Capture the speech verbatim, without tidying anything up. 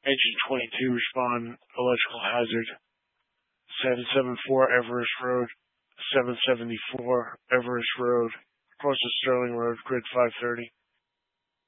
Engine twenty-two, respond, electrical hazard. seven seventy-four Everest Road, seven seventy-four Everest Road, across the Sterling Road, grid five thirty.